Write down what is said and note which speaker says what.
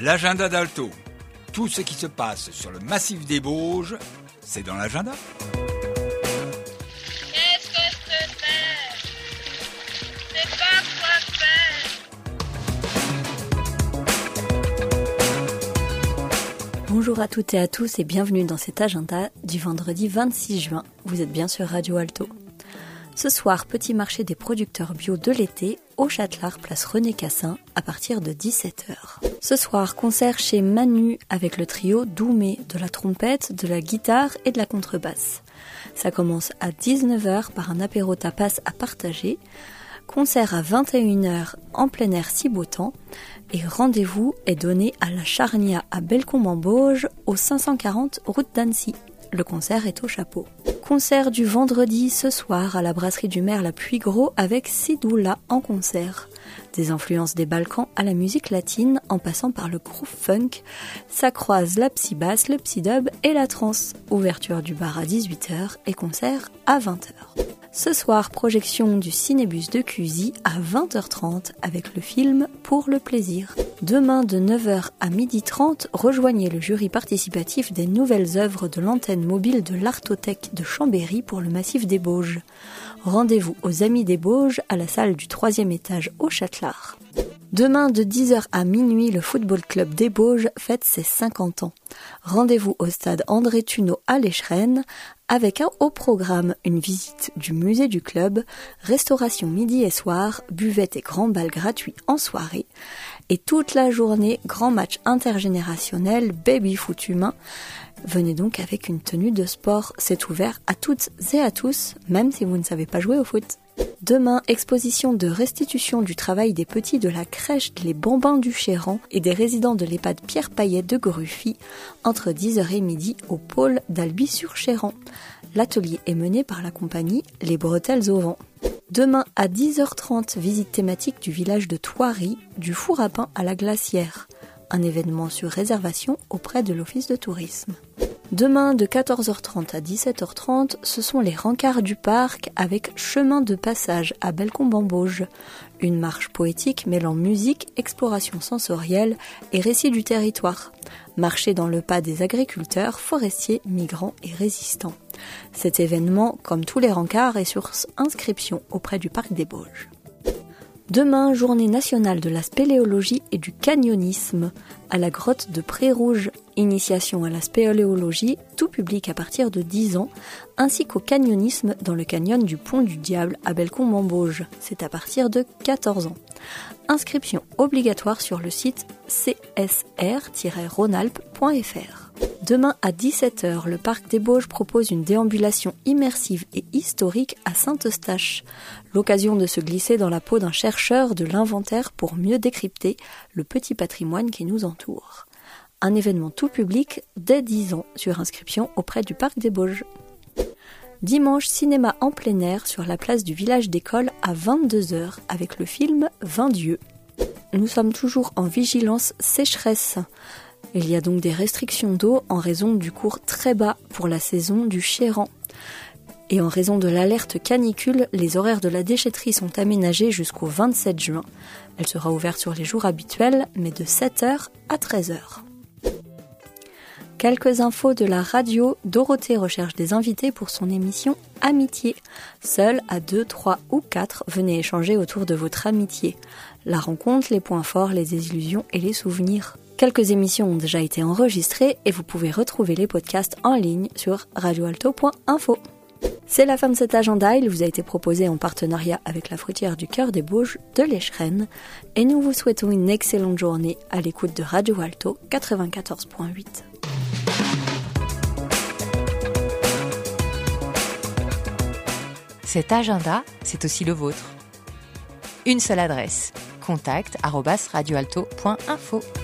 Speaker 1: L'agenda d'Alto. Tout ce qui se passe sur le massif des Bauges, c'est dans l'agenda.
Speaker 2: Qu'est-ce que c'est? C'est pas quoi faire.
Speaker 3: Bonjour à toutes et à tous et bienvenue dans cet agenda du vendredi 26 juin. Vous êtes bien sur Radio Alto. Ce soir, petit marché des producteurs bio de l'été au Châtelard, place René Cassin, à partir de 17h. Ce soir, concert chez Manu avec le trio Doumé, de la trompette, de la guitare et de la contrebasse. Ça commence à 19h par un apéro tapas à partager. Concert à 21h en plein air si beau temps. Et rendez-vous est donné à la Charnia à Bellecombe-en-Bauges, au 540 route d'Annecy. Le concert est au chapeau. Concert du vendredi ce soir à la brasserie du maire La Puygros avec Sidoula en concert. Des influences des Balkans à la musique latine en passant par le groove funk, ça croise la psy-basse, le psy-dub et la trance. Ouverture du bar à 18h et concert à 20h. Ce soir, projection du Cinébus de Cusy à 20h30 avec le film Pour le plaisir. Demain de 9h à 12h30, rejoignez le jury participatif des nouvelles œuvres de l'antenne mobile de l'Artothèque de Chambéry pour le massif des Bauges. Rendez-vous aux Amis des Bauges à la salle du 3e étage au Châtelard. Demain de 10h à minuit, le Football Club des Bauges fête ses 50 ans. Rendez-vous au stade André Thuneau à l'Échrennes avec au programme une visite du musée du club, restauration midi et soir, buvette et grand bal gratuit en soirée. Et toute la journée, grand match intergénérationnel, baby-foot humain. Venez donc avec une tenue de sport, c'est ouvert à toutes et à tous, même si vous ne savez pas jouer au foot. Demain, exposition de restitution du travail des petits de la crèche Les Bambins du Chéran et des résidents de l'EHPAD Pierre Payet de Gruffy, entre 10h et midi au pôle d'Albi-sur-Chéran. L'atelier est mené par la compagnie Les Bretelles au Vent. Demain à 10h30, visite thématique du village de Thoiry, du four à pain à la glacière. Un événement sur réservation auprès de l'Office de tourisme. Demain, de 14h30 à 17h30, ce sont les rencarts du parc avec Chemin de passage à Bellecombe-en-Bauges. Une marche poétique mêlant musique, exploration sensorielle et récit du territoire. Marcher dans le pas des agriculteurs, forestiers, migrants et résistants. Cet événement, comme tous les rencarts, est sur inscription auprès du parc des Bauges. Demain, journée nationale de la spéléologie et du canyonisme à la grotte de Pré-Rouge. Initiation à la spéléologie, tout public à partir de 10 ans, ainsi qu'au canyonisme dans le canyon du Pont du Diable à Bellecombe-en-Bauges. C'est à partir de 14 ans. Inscription obligatoire sur le site csr-ronalp.fr. Demain à 17h, le parc des Bauges propose une déambulation immersive et historique à Saint-Eustache. L'occasion de se glisser dans la peau d'un chercheur de l'inventaire pour mieux décrypter le petit patrimoine qui nous entoure. Un événement tout public dès 10 ans sur inscription auprès du parc des Bauges. Dimanche, cinéma en plein air sur la place du village d'école à 22h avec le film 20 dieux. Nous sommes toujours en vigilance sécheresse. Il y a donc des restrictions d'eau en raison du cours très bas pour la saison du Chéran. Et en raison de l'alerte canicule, les horaires de la déchetterie sont aménagés jusqu'au 27 juin. Elle sera ouverte sur les jours habituels, mais de 7h à 13h. Quelques infos de la radio. Dorothée recherche des invités pour son émission Amitié. Seul à 2, 3 ou 4, venez échanger autour de votre amitié. La rencontre, les points forts, les désillusions et les souvenirs. Quelques émissions ont déjà été enregistrées et vous pouvez retrouver les podcasts en ligne sur radioalto.info. C'est la fin de cet agenda, il vous a été proposé en partenariat avec la fruitière du Cœur des Bauges de l'Échrennes et nous vous souhaitons une excellente journée à l'écoute de Radio Alto 94.8.
Speaker 4: Cet agenda, c'est aussi le vôtre. Une seule adresse, contact@radioalto.info.